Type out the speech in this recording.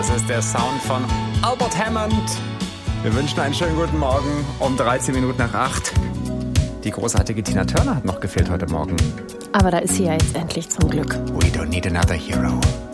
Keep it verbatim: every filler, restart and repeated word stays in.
Das ist der Sound von Albert Hammond. Wir wünschen einen schönen guten Morgen um dreizehn Minuten nach acht. Die großartige Tina Turner hat noch gefehlt heute Morgen. Aber da ist sie ja jetzt endlich zum Glück. We don't need another hero.